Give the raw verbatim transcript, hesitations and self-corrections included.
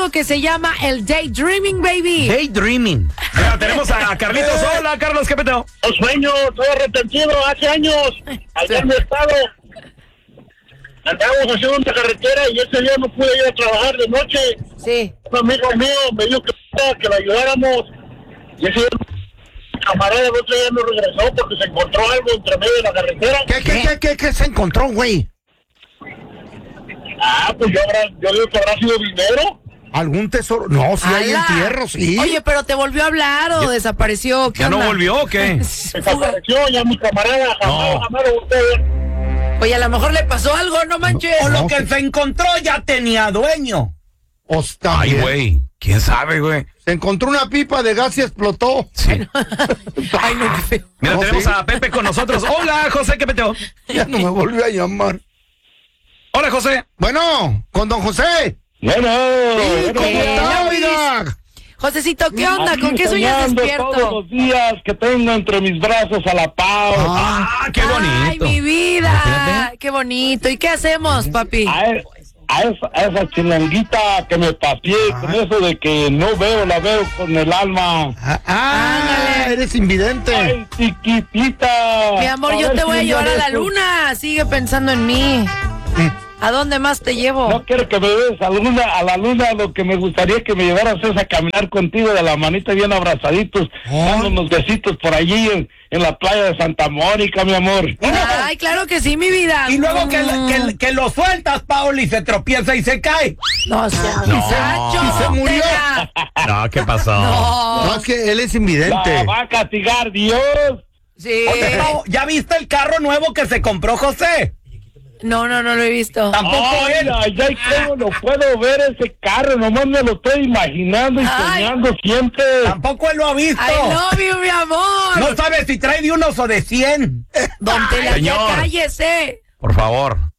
algo que se llama el daydreaming, baby. Daydreaming. Ya, tenemos a Carlitos. Hola, Carlos, ¿qué peteo? Los sueños, estoy arrepentido. Hace años, allá en mi estado, andábamos haciendo una carretera y ese día no pude ir a trabajar de noche. Sí. Un amigo mío me dijo que, que lo ayudáramos. Y ese día, mi camarada, el otro día no regresó porque se encontró algo entre medio de la carretera. ¿Qué, qué, qué, qué, qué se encontró, güey? Ah, pues yo, habrá, yo digo que habrá sido dinero. ¿Algún tesoro? No, sí hay ¡Hala! entierro, sí. Oye, pero ¿te volvió a hablar o desapareció? ¿Qué ¿Ya no onda? volvió o qué? Desapareció ya mi camarada, jamás, No. jamás lo volví a ver. Oye, a lo mejor le pasó algo, no manches. O No, lo que que- se encontró ya tenía dueño. Hostia, Ay, güey. ¿Quién sabe, güey? se encontró una pipa de gas y explotó. Sí. Ay, no, qué feo. Mira, No, tenemos sí. a Pepe con nosotros. Hola, José, ¿qué peteo? Ya no me volvió a llamar. Hola, José. Bueno, con don José. Bueno, Sí, ¿cómo eh, está, Luis. oiga? Josecito, ¿qué onda? aquí ¿Con qué sueñas soñando despierto? todos los días que tengo entre mis brazos a la pau. Ah, qué Ay, bonito. mi vida. Imagínate. Qué bonito. ¿Y qué hacemos, papi? A, e- a esa, a esa chilanguita que me papié con eso de que no veo, la veo con el alma. Ah, ah, Ándale. eres invidente. Ay, chiquitita. Mi amor, yo ver te voy a si llevar me a la ves. luna. Sigue pensando en mí. ¿A dónde más te llevo? No quiero que me des a, luna, a la luna, lo que me gustaría es que me llevaras es a caminar contigo de la manita bien abrazaditos, dando unos besitos por allí en, en la playa de Santa Mónica, mi amor. Ay, claro que sí, mi vida. Y luego que, Mm. que, que lo sueltas, Paul, y se tropieza y se cae. No, sea No. muchacho. Y se murió. Tela. No, ¿qué pasó? No. No, es que él es La invidente. va a castigar Dios. Sí. Oye, Pao, ¿ya viste el carro nuevo que se compró José? No, no, no lo he visto. Tampoco Ay, él. ay, ay, cómo lo puedo ver ese carro, nomás me lo estoy imaginando y Ay. soñando siempre. Tampoco él lo ha visto. I love you, mi amor. No sabe si trae de unos o de cien. Don Tela, ya Señor. cállese. Por favor.